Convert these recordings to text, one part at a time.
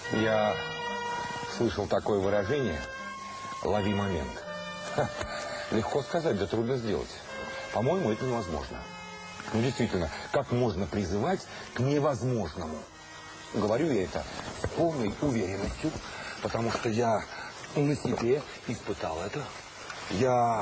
Я слышал такое выражение «лови момент». Ха, легко сказать, да трудно сделать. По-моему, это невозможно. Ну, действительно, как можно призывать к невозможному? Говорю я это с полной уверенностью, потому что я на себе испытал это. Я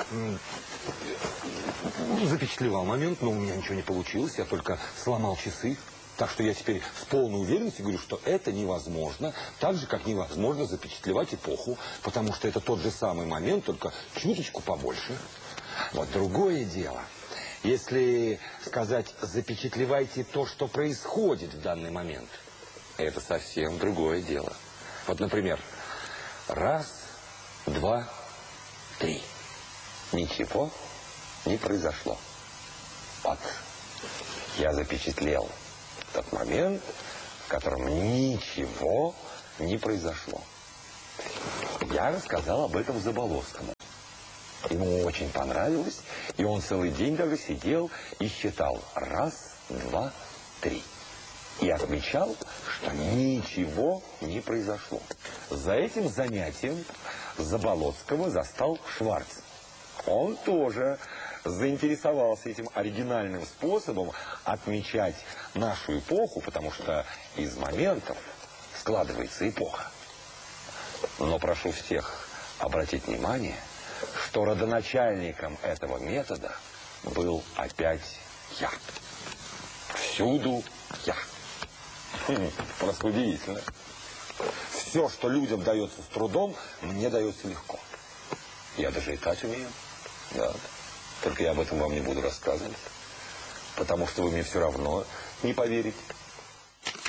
запечатлевал момент, но у меня ничего не получилось. Я только сломал часы. Так что я теперь с полной уверенностью говорю, что это невозможно. Так же, как невозможно запечатлевать эпоху. Потому что это тот же самый момент, только чуточку побольше. Вот другое дело. Если сказать, запечатлевайте то, что происходит в данный момент, это совсем другое дело. Вот, например, раз, два, три. Ничего не произошло. Вот. Я запечатлел тот момент, в котором ничего не произошло. Я рассказал об этом Заболоцкому. Ему очень понравилось, и он целый день даже сидел и считал. Раз, два, три. И отмечал, что ничего не произошло. За этим занятием Заболоцкого застал Шварц. Он тоже заинтересовался этим оригинальным способом отмечать нашу эпоху, потому что из моментов складывается эпоха. Но прошу всех обратить внимание, что родоначальником этого метода был опять я. Всюду я. Просто удивительно. Все, что людям дается с трудом, мне дается легко. Я даже летать умею. Да. Только я об этом вам не буду рассказывать. Потому что вы мне все равно не поверите.